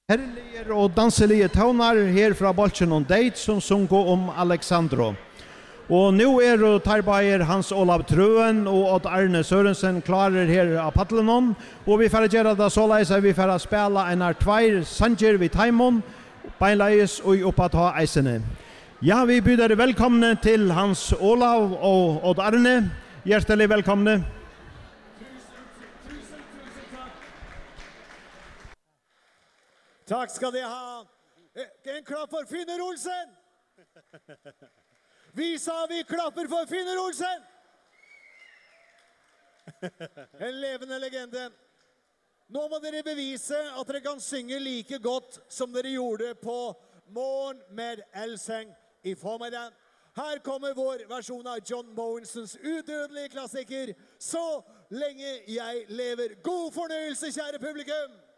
Herlige og danselige tøvnar her fra Bolchen og Date som sungo om Alexandro. Og nu tarbeier Hans Olav Trøen og Odd Arne Sørensen klarer her av paddelen. Og vi får gjøre det så leis at vi får spela en tveir sanger vid Taimon, beinleis og oppa ta eisene. Ja, vi byder velkomne til Hans Olav og Odd Arne. Hjertelig velkomne. Takk skal dere ha. En klapp for Finner Olsen. Vi sa vi klapper for Finner Olsen. En levende legende. Nå må dere bevise at dere kan synge like godt som dere gjorde på Morgen med Elseng i formiddag. Her kommer vår versjon av John Mowensens udødelige klassiker Så lenge jeg lever. God fornøyelse, kjære publikum!